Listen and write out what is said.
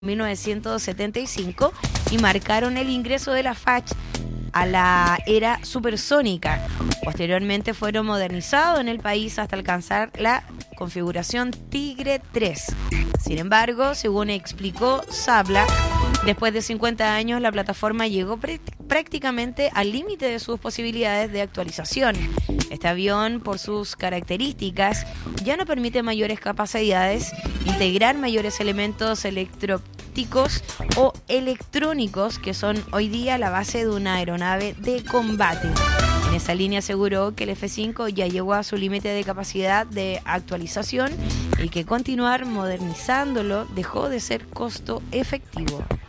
1975 y marcaron el ingreso de la FACH a la era supersónica. Posteriormente fueron modernizados en el país hasta alcanzar la configuración Tigre 3. Sin embargo, según explicó Sabla, después de 50 años la plataforma llegó prácticamente al límite de sus posibilidades de actualización. Este avión, por sus características, ya no permite mayores capacidades, integrar mayores elementos electrónicos o electrónicos que son hoy día la base de una aeronave de combate. En esa línea aseguró que el F-5 ya llegó a su límite de capacidad de actualización y que continuar modernizándolo dejó de ser costo efectivo.